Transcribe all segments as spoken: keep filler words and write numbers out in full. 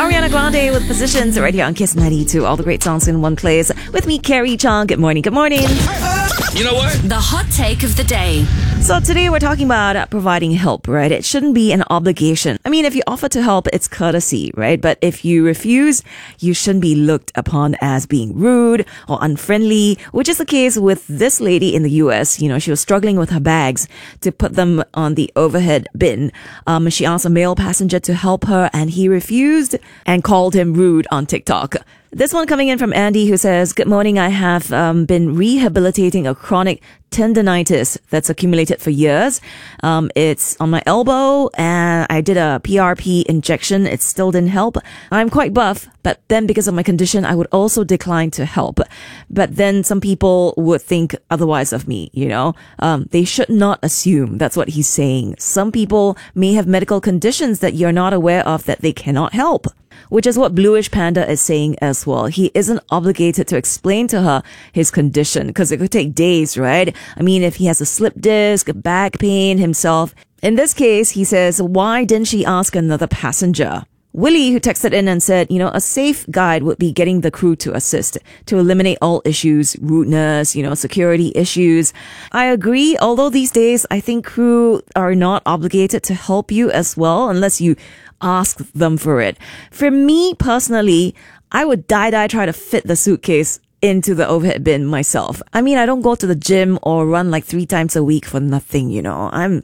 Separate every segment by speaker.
Speaker 1: Ariana Grande with Positions right here on Kiss ninety-two. All the great songs in one place. With me, Carrie Chong. Good morning. Good morning.
Speaker 2: You know what?
Speaker 3: The hot take of the day.
Speaker 1: So today we're talking about uh, providing help, right? It shouldn't be an obligation. I mean, if you offer to help, it's courtesy, right? But if you refuse, you shouldn't be looked upon as being rude or unfriendly, which is the case with this lady in the U S. You know, she was struggling with her bags to put them on the overhead bin. Um, she asked a male passenger to help her and he refused and called him rude on TikTok. This one coming in from Andy, who says, good morning. I have um, been rehabilitating a chronic tendonitis that's accumulated for years. Um, it's on my elbow and I did a P R P injection. It still didn't help. I'm quite buff, but then because of my condition, I would also decline to help. But then some people would think otherwise of me, you know. Um, they should not assume. That's what he's saying. Some people may have medical conditions that you're not aware of that they cannot help. Which is what Bluish Panda is saying as well. He isn't obligated to explain to her his condition because it could take days, right? I mean, if he has a slip disc, back pain himself. In this case, he says, why didn't she ask another passenger? Willie, who texted in and said, you know, a safe guide would be getting the crew to assist to eliminate all issues, rudeness, you know, security issues. I agree. Although these days, I think crew are not obligated to help you as well, unless you ask them for it. For me personally, I would die die try to fit the suitcase into the overhead bin myself. I mean, I don't go to the gym or run like three times a week for nothing, you know. I'm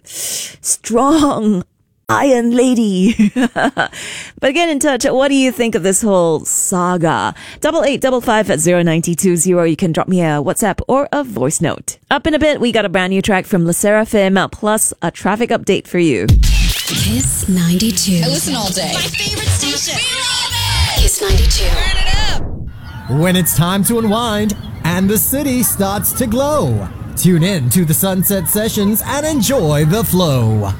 Speaker 1: strong. Iron lady. But get in touch. What do you think of this whole saga? Double eight double five at zero nine two zero. You can drop me a WhatsApp or a voice note. Up in a bit, we got a brand new track from Le Seraphim plus a traffic update for you.
Speaker 3: Kiss ninety-two.
Speaker 4: I listen all day.
Speaker 5: My favorite station. We love it.
Speaker 3: Kiss ninety-two.
Speaker 5: Turn it up.
Speaker 6: When it's time to unwind and the city starts to glow, tune in to the Sunset Sessions and enjoy the flow.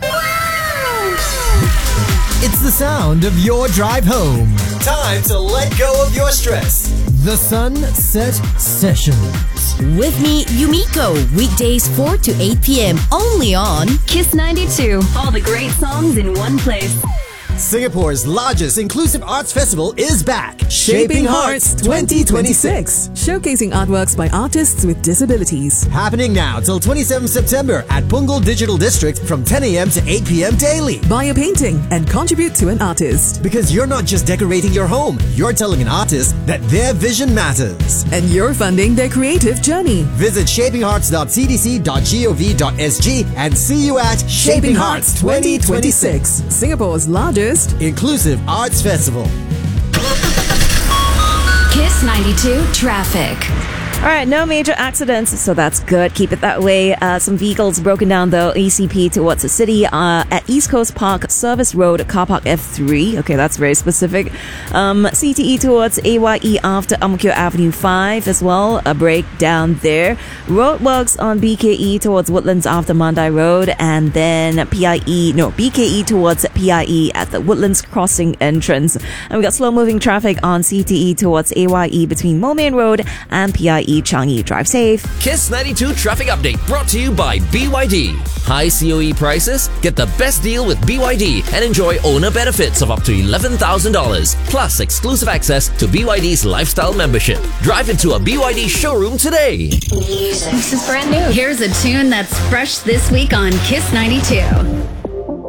Speaker 6: It's the sound of your drive home. Time to let go of your stress. The Sunset Sessions.
Speaker 3: With me, Yumiko. Weekdays four to eight p.m. Only on Kiss ninety-two. All the great songs in one place.
Speaker 6: Singapore's largest inclusive arts festival is back.
Speaker 7: Shaping Hearts twenty twenty-six. Showcasing artworks by artists with disabilities.
Speaker 6: Happening now till twenty-seventh September at Punggol Digital District from ten a.m. to eight p.m. daily.
Speaker 7: Buy a painting and contribute to an artist.
Speaker 6: Because you're not just decorating your home, you're telling an artist that their vision matters.
Speaker 7: And you're funding their creative journey.
Speaker 6: Visit shaping hearts dot c d c dot gov dot s g and see you at Shaping Hearts twenty twenty-six.
Speaker 7: Singapore's largest
Speaker 6: inclusive arts festival.
Speaker 3: Kiss ninety-two Traffic.
Speaker 1: All right, no major accidents, so that's good. Keep it that way. Uh, some vehicles broken down, though. E C P towards the city uh, at East Coast Park, Service Road, Car Park F three. Okay, that's very specific. Um, C T E towards A Y E after Ang Mo Kio Avenue five as well. A breakdown there. Roadworks on B K E towards Woodlands after Mandai Road. And then P I E, no, B K E towards P I E at the Woodlands Crossing entrance. And we got slow-moving traffic on C T E towards A Y E between Moulmein Road and P I E Changi. Drive safe.
Speaker 2: Kiss ninety-two traffic update brought to you by B Y D. High C O E prices? Get the best deal with B Y D and enjoy owner benefits of up to eleven thousand dollars plus exclusive access to B Y D's lifestyle membership. Drive into a B Y D showroom today.
Speaker 3: Music. This is brand new. Here's a tune that's fresh this week on Kiss ninety-two.